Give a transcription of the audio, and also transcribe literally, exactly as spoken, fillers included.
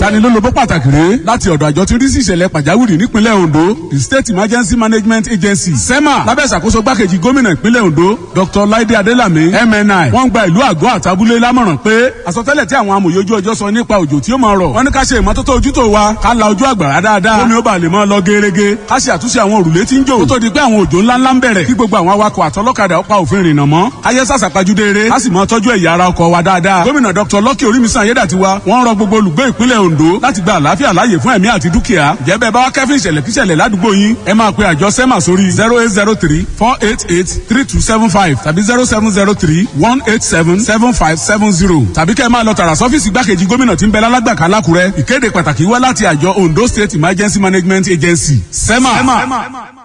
ìtanilólobó pàtàkì rèé láti ọ̀dọ̀ àjọ tí ń rí sí ìṣẹ̀lẹ̀ pàjáwìrì nípínlẹ̀ Ondo, the State Emergency Management Agency SEMA, lábẹ́ ìṣàkóso gbákejì gómìnà ìpínlẹ̀ Ondo Doctor Laide Adelami M N I. wọ́n gba ìlú àgọ́ àtàbúlé lámọ̀ràn pé àsọtẹ́lẹ̀ tí àwọn amòye ojú ọjọ́ sọ nípa òjò tí ó máa rọ̀, wọ́n ní ká ṣe ìmọ́tótó ojútó wa, ká la ojú àgbàrá dáadáa, omi ó bá lè máa lọ gerege, ká ṣe àtúnṣe àwọn òrùlé tí ń jò kó tó di pé àwọn òjò ńláńlá ń bẹ̀rẹ̀, kí gbogbo àwọn awakọ̀ àtọlọ́kadà ó pa òfin rìnnà mọ́, ayé sàṣàpajúdé eré, ká sì máa tọ́jú ẹ̀yà ara ọkọ̀ wa dáadáa. Gómìnà Doctor Lucky Orímisan Ayédàtiwa wọ́n rọ gbogbo olùgbé ìpínlẹ̀ Ondo láti gba àlàáfíà láàyè fún ẹ̀mí àti dúkìá. Ǹjẹ́ bẹ́ẹ̀ bá wá kẹ́fín ìṣẹ̀lẹ̀ kíṣẹ̀lẹ̀ ládùúgbò yín, ẹ máa pe àjọ SEMA sórí zero eight zero three four eight eight three two seven five tàbí zero seven zero three one eight seven seven five seven zero tàbí kẹ́ ẹ máa lọ tààrà sọ́fíìsì gbákejì gómìnà tí ń bẹ lálágbàká lákùrẹ́. Ìkéde pàtàkì wá láti àjọ Ondo State Emergency Management Agency SEMA.